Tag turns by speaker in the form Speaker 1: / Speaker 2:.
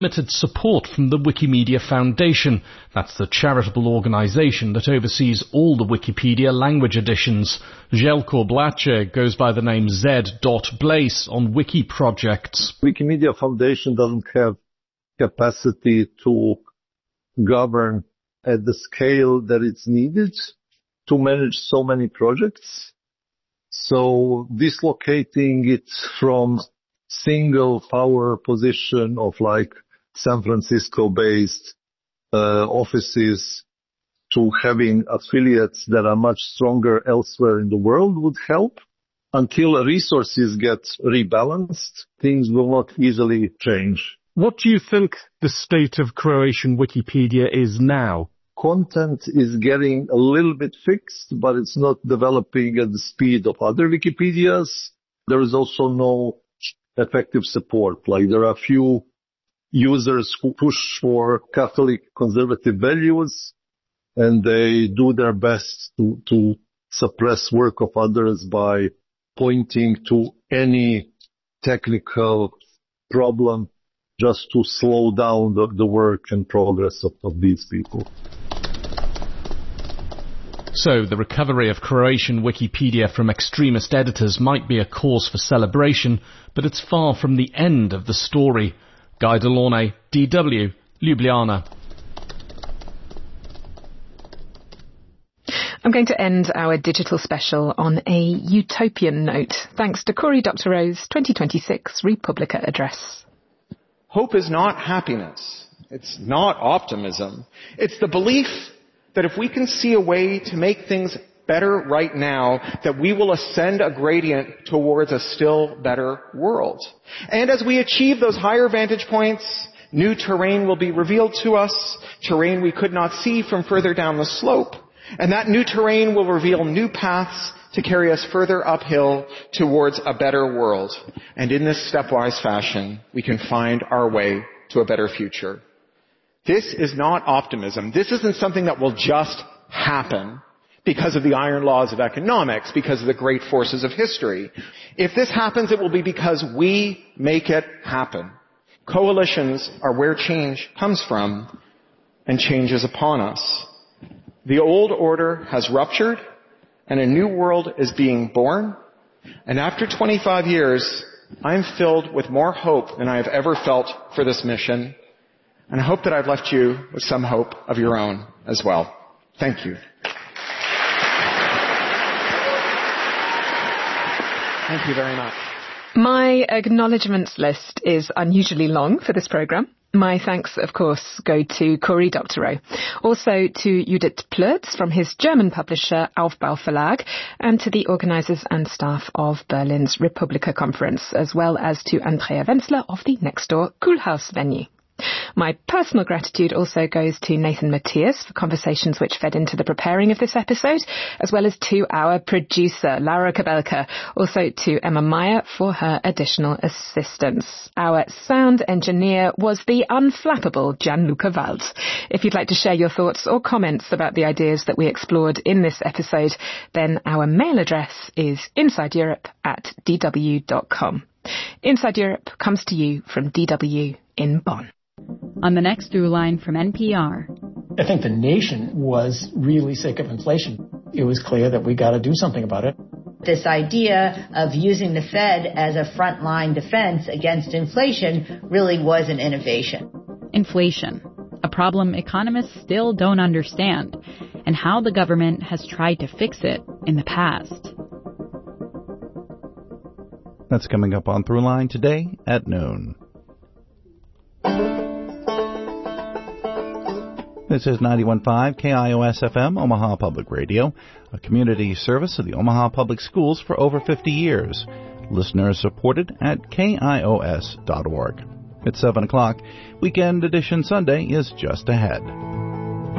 Speaker 1: limited support from the Wikimedia Foundation. That's the charitable organisation that oversees all the Wikipedia language editions. Željko Blace goes by the name Z.Blaze on wiki projects.
Speaker 2: Wikimedia Foundation doesn't have capacity to govern at the scale that it's needed to manage so many projects. So dislocating it from single power position of like San Francisco-based offices to having affiliates that are much stronger elsewhere in the world would help. Until resources get rebalanced, things will not easily change.
Speaker 3: What do you think the state of Croatian Wikipedia is now?
Speaker 2: Content is getting a little bit fixed, but it's not developing at the speed of other Wikipedias. There is also no effective support. Like there are a few users who push for Catholic conservative values, and they do their best to suppress work of others by pointing to any technical problem just to slow down the work and progress of these people.
Speaker 1: So the recovery of Croatian Wikipedia from extremist editors might be a cause for celebration, but it's far from the end of the story. Guy Delaunay, DW, Ljubljana.
Speaker 4: I'm going to end our digital special on a utopian note, thanks to Cory Doctorow's 2026 Republica address.
Speaker 5: Hope is not happiness. It's not optimism. It's the belief that if we can see a way to make things better right now, that we will ascend a gradient towards a still better world. And as we achieve those higher vantage points, new terrain will be revealed to us, terrain we could not see from further down the slope. And that new terrain will reveal new paths to carry us further uphill towards a better world. And in this stepwise fashion, we can find our way to a better future. This is not optimism. This isn't something that will just happen because of the iron laws of economics, because of the great forces of history. If this happens, it will be because we make it happen. Coalitions are where change comes from, and change is upon us. The old order has ruptured, and a new world is being born. And after 25 years, I'm filled with more hope than I have ever felt for this mission. And I hope that I've left you with some hope of your own as well. Thank you. Thank you very much.
Speaker 4: My acknowledgements list is unusually long for this programme. My thanks, of course, go to Cory Doctorow, also to Judith Plötz from his German publisher Aufbau Verlag, and to the organisers and staff of Berlin's Republica conference, as well as to Andrea Wenzler of the Nextdoor Koolhaus venue. My personal gratitude also goes to Nathan Matthias for conversations which fed into the preparing of this episode, as well as to our producer, Laura Kabelka, also to Emma Meyer for her additional assistance. Our sound engineer was the unflappable Gianluca Valls. If you'd like to share your thoughts or comments about the ideas that we explored in this episode, then our mail address is insideeurope@dw.com. Inside Europe comes to you from DW in Bonn.
Speaker 6: On the next through line from NPR.
Speaker 7: I think the nation was really sick of inflation. It was clear that we got to do something about it.
Speaker 8: This idea of using the Fed as a frontline defense against inflation really was an innovation.
Speaker 6: Inflation, a problem economists still don't understand, and how the government has tried to fix it in the past.
Speaker 9: That's coming up on Throughline today at noon. This is 91.5 KIOS-FM, Omaha Public Radio, a community service of the Omaha Public Schools for over 50 years. Listeners supported at KIOS.org. At 7 o'clock, Weekend Edition Sunday is just ahead.